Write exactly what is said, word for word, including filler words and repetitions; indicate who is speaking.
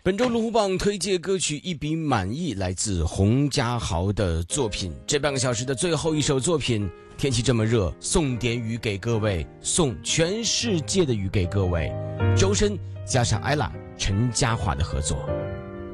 Speaker 1: 本周龙虎榜推荐歌曲一笔满意，来自洪嘉豪的作品。这半个小时的最后一首作品，天气这么热，送点雨给各位，送全世界的雨给各位。周深加上艾拉陈嘉桦的合作。